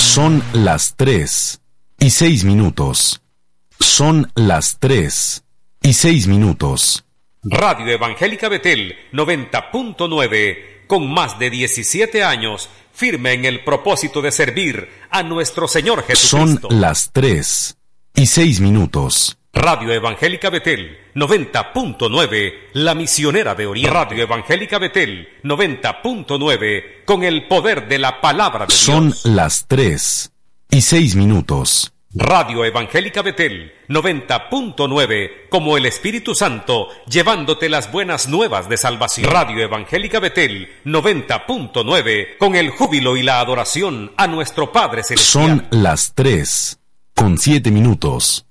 Son las 3:06. Son las 3:06. Radio Evangélica Betel 90.9, con más de 17 años, firme en el propósito de servir a nuestro Señor Jesucristo. Son las 3:06. Radio Evangélica Betel 90.9, la misionera de Oriente. Radio Evangélica Betel 90.9, con el poder de la palabra de Dios. Son las 3:06. Radio Evangélica Betel 90.9, como el Espíritu Santo, llevándote las buenas nuevas de salvación. Radio Evangélica Betel 90.9, con el júbilo y la adoración a nuestro Padre Celestial. Son las 3:07.